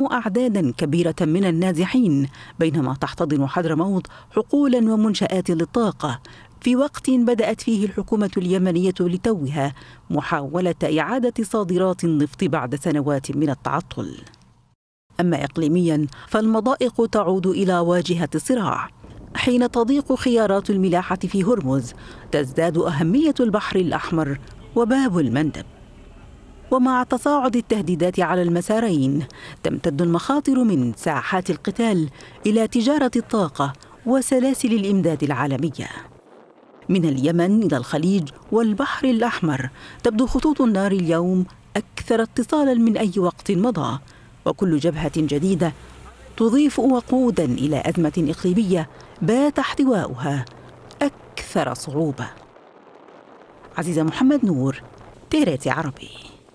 أعدادا كبيرة من النازحين، بينما تحتضن حضرموت حقولا ومنشآت للطاقة في وقت بدأت فيه الحكومة اليمنية لتوها محاولة إعادة صادرات النفط بعد سنوات من التعطل. أما إقليميا فالمضائق تعود إلى واجهة الصراع. حين تضيق خيارات الملاحة في هرمز تزداد أهمية البحر الأحمر وباب المندب. ومع تصاعد التهديدات على المسارين تمتد المخاطر من ساحات القتال إلى تجارة الطاقة وسلاسل الإمداد العالمية. من اليمن إلى الخليج والبحر الأحمر تبدو خطوط النار اليوم أكثر اتصالاً من أي وقت مضى، وكل جبهة جديدة تضيف وقوداً إلى أزمة إقليمية بات احتواؤها أكثر صعوبة. عزيزة محمد نور، تيريت عربي.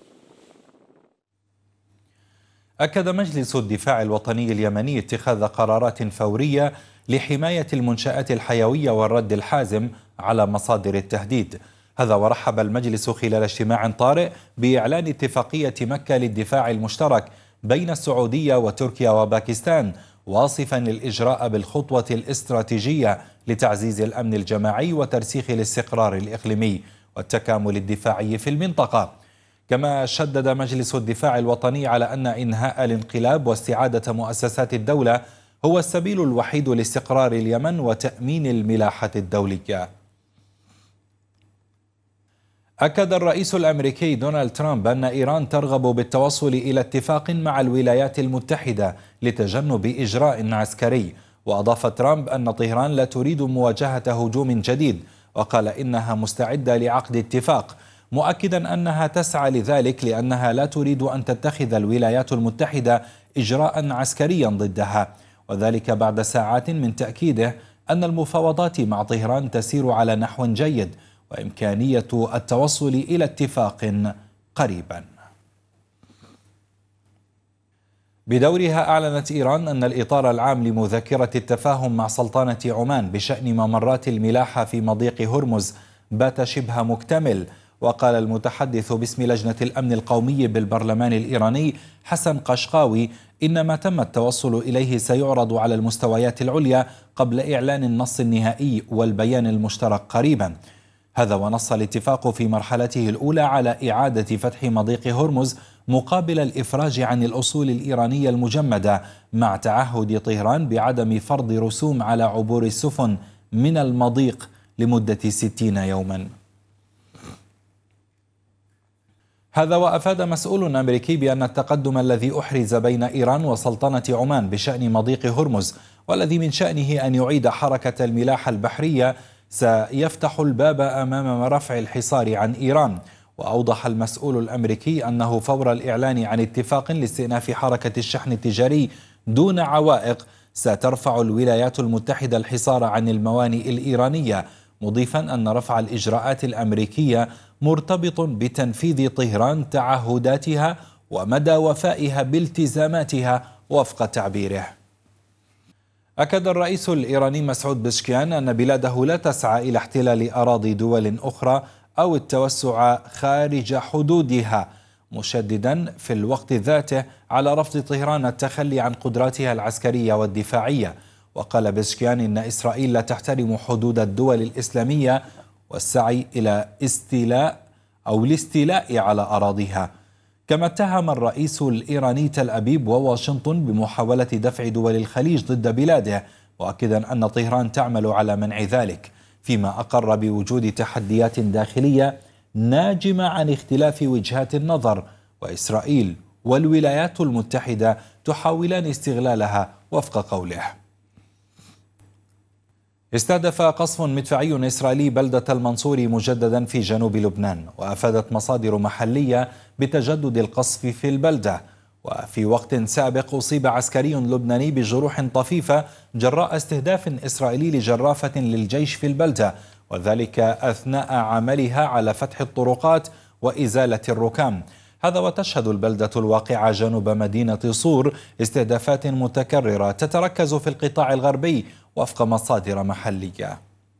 أكد مجلس الدفاع الوطني اليمني اتخاذ قرارات فورية لحماية المنشآت الحيوية والرد الحازم على مصادر التهديد. هذا ورحب المجلس خلال اجتماع طارئ بإعلان اتفاقية مكة للدفاع المشترك بين السعودية وتركيا وباكستان، واصفا الإجراء بالخطوة الاستراتيجية لتعزيز الأمن الجماعي وترسيخ الاستقرار الإقليمي والتكامل الدفاعي في المنطقة. كما شدد مجلس الدفاع الوطني على أن إنهاء الانقلاب واستعادة مؤسسات الدولة هو السبيل الوحيد لاستقرار اليمن وتأمين الملاحة الدولية. أكد الرئيس الأمريكي دونالد ترامب أن إيران ترغب بالتوصل إلى اتفاق مع الولايات المتحدة لتجنب إجراء عسكري. وأضاف ترامب أن طهران لا تريد مواجهة هجوم جديد، وقال إنها مستعدة لعقد اتفاق، مؤكدا أنها تسعى لذلك لأنها لا تريد أن تتخذ الولايات المتحدة إجراء عسكريا ضدها، وذلك بعد ساعات من تأكيده أن المفاوضات مع طهران تسير على نحو جيد وإمكانية التوصل إلى اتفاق قريبا. بدورها أعلنت إيران أن الإطار العام لمذكرة التفاهم مع سلطنة عمان بشأن ممرات الملاحة في مضيق هرمز بات شبه مكتمل. وقال المتحدث باسم لجنة الأمن القومي بالبرلمان الإيراني حسن قشقاوي إن ما تم التوصل إليه سيعرض على المستويات العليا قبل إعلان النص النهائي والبيان المشترك قريبا. هذا ونص الاتفاق في مرحلته الأولى على إعادة فتح مضيق هرمز مقابل الإفراج عن الأصول الإيرانية المجمدة، مع تعهد طهران بعدم فرض رسوم على عبور السفن من المضيق لمدة 60 يوما. هذا وأفاد مسؤول أمريكي بأن التقدم الذي أحرز بين إيران وسلطنة عمان بشأن مضيق هرمز والذي من شأنه أن يعيد حركة الملاحة البحرية سيفتح الباب أمام رفع الحصار عن إيران. وأوضح المسؤول الأمريكي أنه فور الإعلان عن اتفاق لاستئناف حركة الشحن التجاري دون عوائق سترفع الولايات المتحدة الحصار عن الموانئ الإيرانية، مضيفا أن رفع الإجراءات الأمريكية مرتبط بتنفيذ طهران تعهداتها ومدى وفائها بالتزاماتها وفق تعبيره. أكد الرئيس الإيراني مسعود بزشكيان أن بلاده لا تسعى إلى احتلال أراضي دول أخرى أو التوسع خارج حدودها، مشددا في الوقت ذاته على رفض طهران التخلي عن قدراتها العسكرية والدفاعية. وقال بزشكيان إن إسرائيل لا تحترم حدود الدول الإسلامية والسعي إلى الاستيلاء على أراضيها. كما اتهم الرئيس الإيراني تل أبيب وواشنطن بمحاولة دفع دول الخليج ضد بلاده، مؤكدا أن طهران تعمل على منع ذلك، فيما أقر بوجود تحديات داخلية ناجمة عن اختلاف وجهات النظر، وإسرائيل والولايات المتحدة تحاولان استغلالها وفق قوله. استهدف قصف مدفعي إسرائيلي بلدة المنصوري مجددا في جنوب لبنان، وأفادت مصادر محلية بتجدد القصف في البلدة. وفي وقت سابق أصيب عسكري لبناني بجروح طفيفة جراء استهداف إسرائيلي لجرافة للجيش في البلدة، وذلك أثناء عملها على فتح الطرقات وإزالة الركام. هذا وتشهد البلدة الواقعة جنوب مدينة صور استهدافات متكررة تتركز في القطاع الغربي وفق مصادر محلية.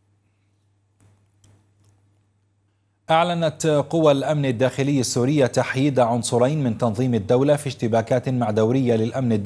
أعلنت قوى الأمن الداخلي السورية تحييد عنصرين من تنظيم الدولة في اشتباكات مع دورية للأمن